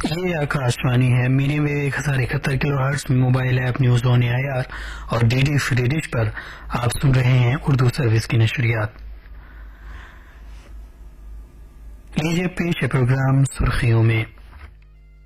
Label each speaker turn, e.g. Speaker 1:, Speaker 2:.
Speaker 1: ये आकाशवाणी है। Medium wave 1071 kilohertz mobile app news on AIR और डीडी फ्री डिश पर आप सुन रहे हैं उर्दू सर्विस की नशरियात। लीजिए पेश है प्रोग्राम सुर्खियों में।